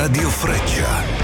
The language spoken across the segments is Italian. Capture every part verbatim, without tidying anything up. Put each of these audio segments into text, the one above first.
Radio Freccia.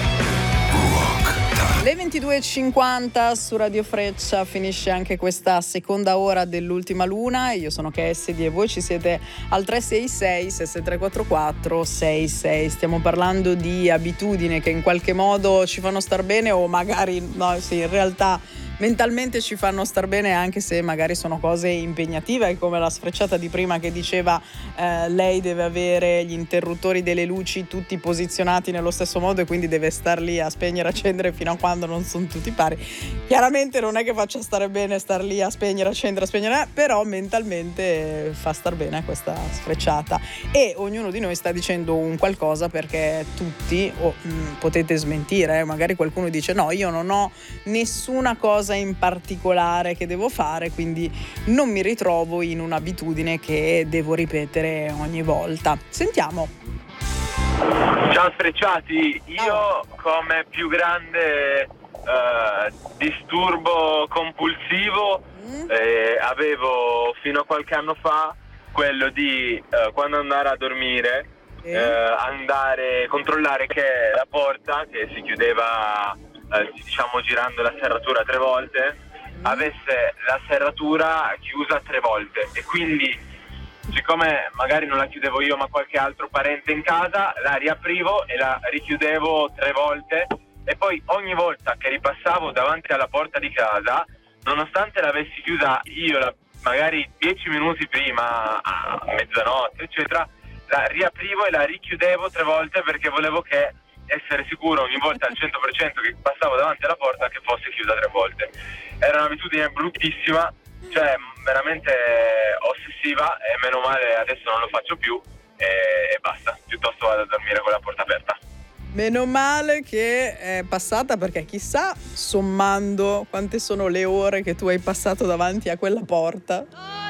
Le ventidue e cinquanta su Radio Freccia finisce anche questa seconda ora dell'ultima luna. Io sono Cassidy e voi ci siete al tre sei sei sei sei tre quattro quattro sei sei. Stiamo parlando di abitudini che in qualche modo ci fanno star bene o magari no, sì, in realtà mentalmente ci fanno star bene, anche se magari sono cose impegnative, come la sfrecciata di prima che diceva eh, lei deve avere gli interruttori delle luci tutti posizionati nello stesso modo e quindi deve star lì a spegnere e accendere fino a quando non sono tutti pari. Chiaramente non è che faccia stare bene star lì a spegnere, accendere, spegnere, però mentalmente fa star bene questa sfrecciata, e ognuno di noi sta dicendo un qualcosa, perché tutti o mh, potete smentire, eh, magari qualcuno dice no, io non ho nessuna cosa in particolare che devo fare, quindi non mi ritrovo in un'abitudine che devo ripetere ogni volta. Sentiamo. Ciao sfrecciati, io come più grande eh, disturbo compulsivo mm. eh, avevo fino a qualche anno fa quello di eh, quando andare a dormire eh. Eh, andare controllare che la porta, che si chiudeva Eh, diciamo girando la serratura tre volte, mm. avesse la serratura chiusa tre volte, e quindi siccome magari non la chiudevo io ma qualche altro parente in casa, la riaprivo e la richiudevo tre volte, e poi ogni volta che ripassavo davanti alla porta di casa, nonostante l'avessi chiusa io la, magari dieci minuti prima, a mezzanotte eccetera, la riaprivo e la richiudevo tre volte, perché volevo che essere sicuro ogni volta al cento per cento che passavo davanti alla porta che fosse chiusa tre volte. Era un'abitudine bruttissima, cioè veramente ossessiva, e meno male adesso non lo faccio più e, e basta, piuttosto vado a dormire con la porta aperta. Meno male che è passata, perché chissà, sommando, quante sono le ore che tu hai passato davanti a quella porta.